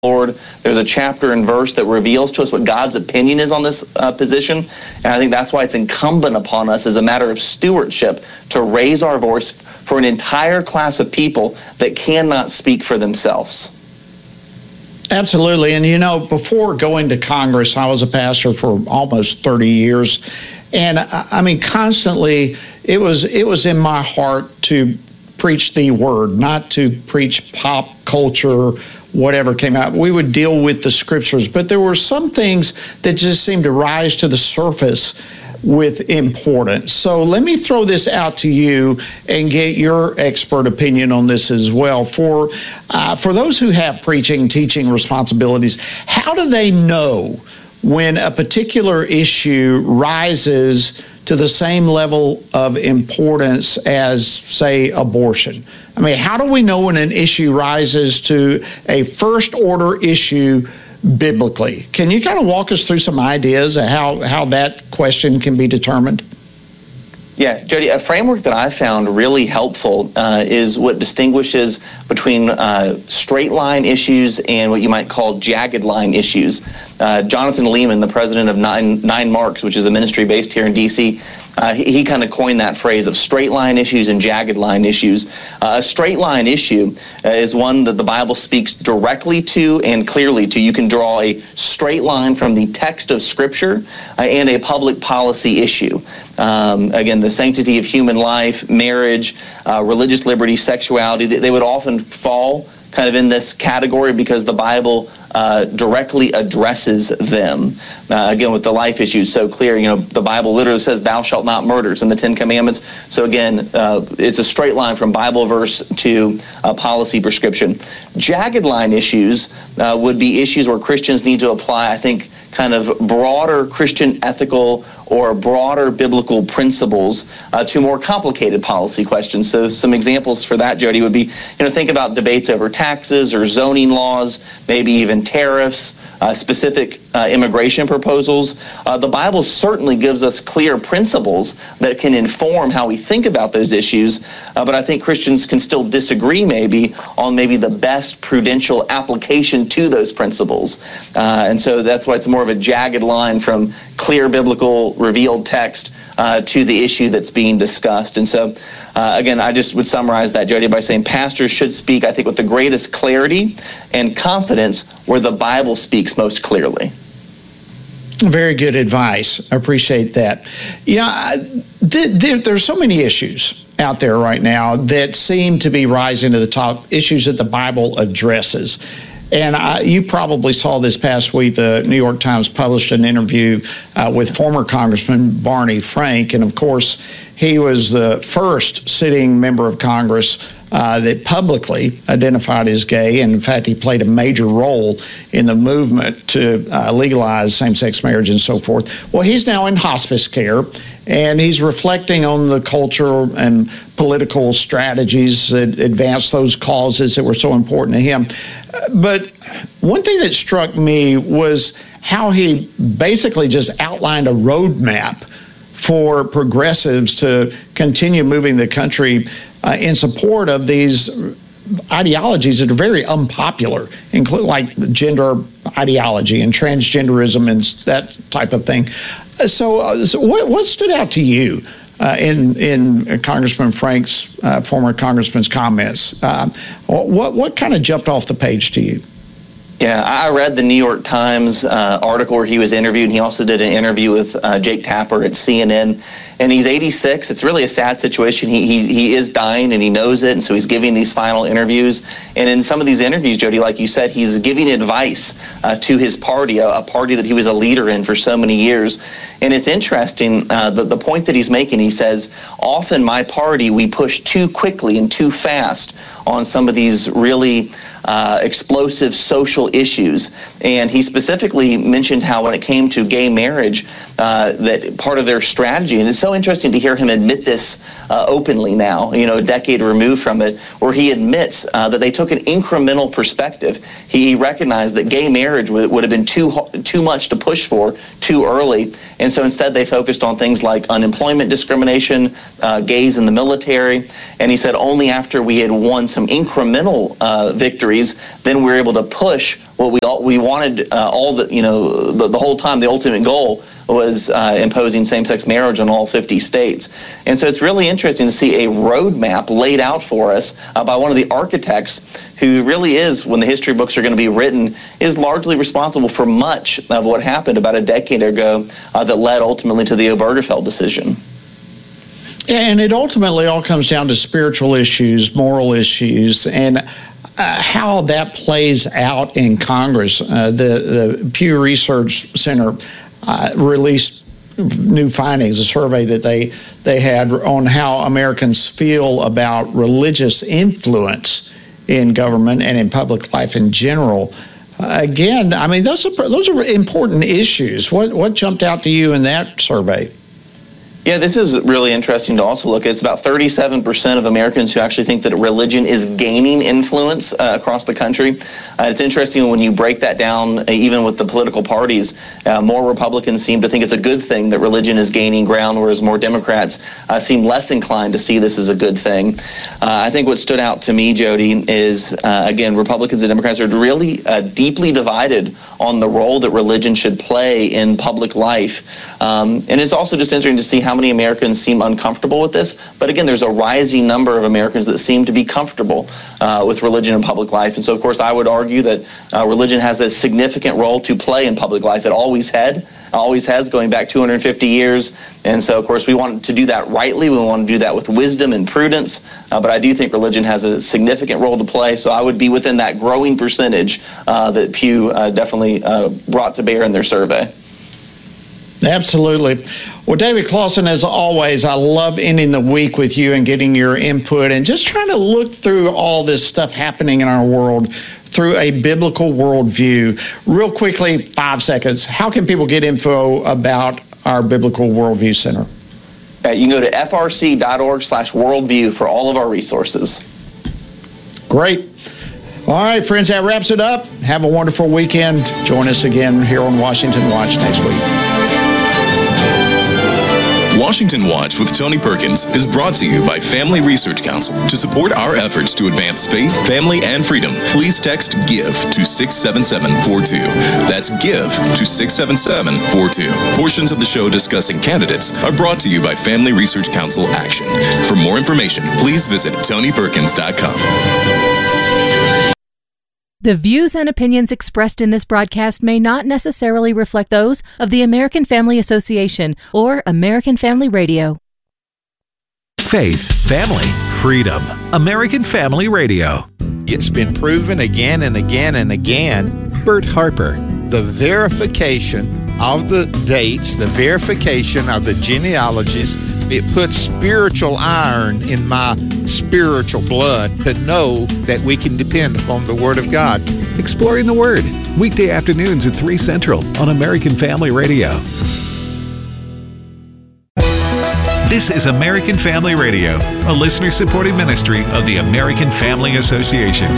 Lord. There's a chapter and verse that reveals to us what God's opinion is on this position. And I think that's why it's incumbent upon us as a matter of stewardship to raise our voice for an entire class of people that cannot speak for themselves. Absolutely. And, you know, before going to Congress, I was a pastor for almost 30 years. And, I mean, constantly, it was in my heart to preach the word, not to preach pop culture, whatever came out. We would deal with the scriptures, but there were some things that just seemed to rise to the surface with importance. So let me throw this out to you and get your expert opinion on this as well. For those who have preaching, teaching responsibilities, how do they know when a particular issue rises to the same level of importance as, say, abortion? I mean, how do we know when an issue rises to a first-order issue biblically? Can you kind of walk us through some ideas of how that question can be determined? Yeah, Jody, a framework that I found really helpful is what distinguishes between straight line issues and what you might call jagged line issues. Jonathan Leeman, the president of Nine Marks, which is a ministry based here in D.C., he kind of coined that phrase of straight line issues and jagged line issues. A straight line issue is one that the Bible speaks directly to and clearly to. You can draw a straight line from the text of Scripture and a public policy issue. Again, the sanctity of human life, marriage, religious liberty, sexuality, they would often fall kind of in this category because the Bible directly addresses them. Again, with the life issues so clear, you know, the Bible literally says, "Thou shalt not murder." It's in the Ten Commandments. So again, it's a straight line from Bible verse to policy prescription. Jagged line issues would be issues where Christians need to apply, I think, kind of broader Christian ethical or broader biblical principles to more complicated policy questions. So some examples for that, Jody, would be, you know, think about debates over taxes or zoning laws, maybe even tariffs, specific immigration proposals. The Bible certainly gives us clear principles that can inform how we think about those issues, but I think Christians can still disagree maybe on maybe the best prudential application to those principles. And so that's why it's more of a jagged line from clear biblical revealed text to the issue that's being discussed. And so, again, I just would summarize that, Jody, by saying pastors should speak, I think, with the greatest clarity and confidence where the Bible speaks most clearly. Very good advice. I appreciate that. You know, there's so many issues out there right now that seem to be rising to the top, issues that the Bible addresses. And you probably saw this past week, the New York Times published an interview with former Congressman Barney Frank. And of course, he was the first sitting member of Congress that publicly identified as gay. And in fact, he played a major role in the movement to legalize same-sex marriage and so forth. Well, he's now in hospice care, and he's reflecting on the cultural and political strategies that advance those causes that were so important to him. But one thing that struck me was how he basically just outlined a roadmap for progressives to continue moving the country in support of these ideologies that are very unpopular, including like gender ideology and transgenderism and that type of thing. So what stood out to you in Congressman Frank's, former congressman's comments? What kind of jumped off the page to you? Yeah, I read the New York Times article where he was interviewed, and he also did an interview with Jake Tapper at CNN. And he's 86. It's really a sad situation. He is dying, and he knows it, and so he's giving these final interviews. And in some of these interviews, Jody, like you said, he's giving advice to his party, a party that he was a leader in for so many years. And it's interesting, the point that he's making, he says, often my party, we push too quickly and too fast on some of these really explosive social issues. And he specifically mentioned how when it came to gay marriage, that part of their strategy, and it's so interesting to hear him admit this openly now, you know, a decade removed from it, where he admits that they took an incremental perspective. He recognized that gay marriage would have been too much to push for too early, and so instead they focused on things like unemployment discrimination, gays in the military, and he said only after we had won some incremental victories, then we're able to push what we wanted the whole time. The ultimate goal was imposing same-sex marriage on all 50 states. And so it's really interesting to see a roadmap laid out for us by one of the architects who really is, when the history books are going to be written, is largely responsible for much of what happened about a decade ago that led ultimately to the Obergefell decision. And it ultimately all comes down to spiritual issues, moral issues, and how that plays out in Congress. The Pew Research Center released new findings, a survey that they had on how Americans feel about religious influence in government and in public life in general. Again, I mean, those are important issues. What jumped out to you in that survey? Yeah, this is really interesting to also look at. It's about 37% of Americans who actually think that religion is gaining influence across the country. It's interesting when you break that down, even with the political parties, more Republicans seem to think it's a good thing that religion is gaining ground, whereas more Democrats seem less inclined to see this as a good thing. I think what stood out to me, Jody, is, again, Republicans and Democrats are really deeply divided on the role that religion should play in public life. And it's also just interesting to see how many Americans seem uncomfortable with this. But again, there's a rising number of Americans that seem to be comfortable with religion in public life. And so, of course, I would argue that religion has a significant role to play in public life. It always has, going back 250 years. And so, of course, we want to do that rightly. We want to do that with wisdom and prudence. But I do think religion has a significant role to play. So I would be within that growing percentage that Pew definitely brought to bear in their survey. Absolutely. Well, David Closson, as always, I love ending the week with you and getting your input and just trying to look through all this stuff happening in our world through a biblical worldview. Real quickly, 5 seconds, how can people get info about our Biblical Worldview Center? You can go to frc.org/worldview for all of our resources. Great. All right, friends, that wraps it up. Have a wonderful weekend. Join us again here on Washington Watch next week. Washington Watch with Tony Perkins is brought to you by Family Research Council. To support our efforts to advance faith, family, and freedom, please text GIVE to 67742. That's GIVE to 67742. Portions of the show discussing candidates are brought to you by Family Research Council Action. For more information, please visit TonyPerkins.com. The views and opinions expressed in this broadcast may not necessarily reflect those of the American Family Association or American Family Radio. Faith, family, freedom. American Family Radio. It's been proven again and again and again. Bert Harper. The verification of the dates, the verification of the genealogies, it puts spiritual iron in my spiritual blood to know that we can depend upon the Word of God. Exploring the Word, weekday afternoons at 3 Central on American Family Radio. This is American Family Radio, a listener-supported ministry of the American Family Association.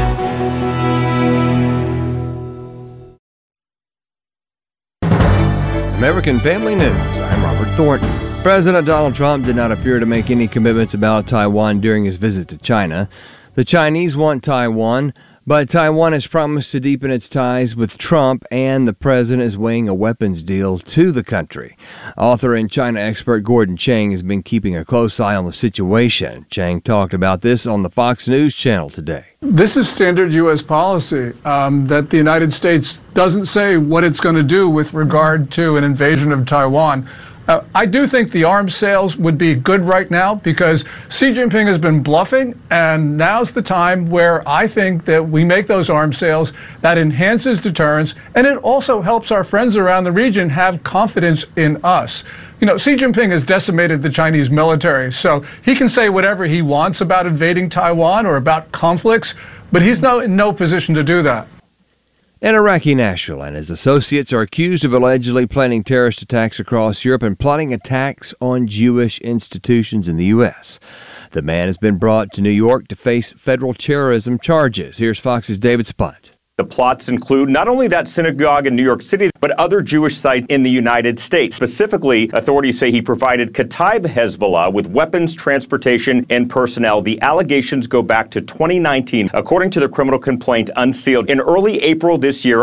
American Family News. I'm Robert Thornton. President Donald Trump did not appear to make any commitments about Taiwan during his visit to China. The Chinese want Taiwan, but Taiwan has promised to deepen its ties with Trump, and the president is weighing a weapons deal to the country. Author and China expert Gordon Chang has been keeping a close eye on the situation. Chang talked about this on the Fox News channel today. This is standard U.S. policy, that the United States doesn't say what it's going to do with regard to an invasion of Taiwan. I do think the arms sales would be good right now because Xi Jinping has been bluffing, and now's the time where I think that we make those arms sales. That enhances deterrence, and it also helps our friends around the region have confidence in us. You know, Xi Jinping has decimated the Chinese military, so he can say whatever he wants about invading Taiwan or about conflicts, but he's in no position to do that. An Iraqi national and his associates are accused of allegedly planning terrorist attacks across Europe and plotting attacks on Jewish institutions in the U.S. The man has been brought to New York to face federal terrorism charges. Here's Fox's David Spunt. The plots include not only that synagogue in New York City, but other Jewish sites in the United States. Specifically, authorities say he provided Kataib Hezbollah with weapons, transportation, and personnel. The allegations go back to 2019, according to the criminal complaint unsealed. In early April this year,